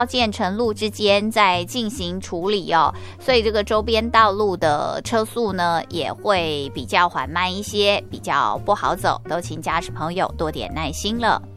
建成路之间在进行处理哦，所以这个周边道路的车速呢也会比较缓慢一些，比较不好走，都请驾驶朋友多点耐心了。